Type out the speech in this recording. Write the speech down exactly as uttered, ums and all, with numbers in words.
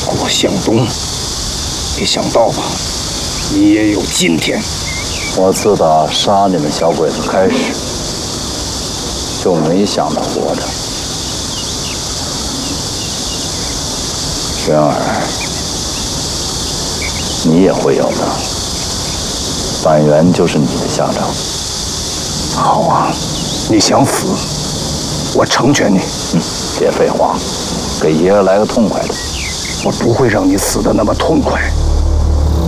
过向东，没想到吧，你也有今天。 我自打杀你们小鬼子开始，就没想着活着。轩儿，你也会有的。板垣就是你的下场。 好啊，你想死，我成全你。 嗯，别废话，给爷爷来个痛快的。 我不会让你死得那么痛快。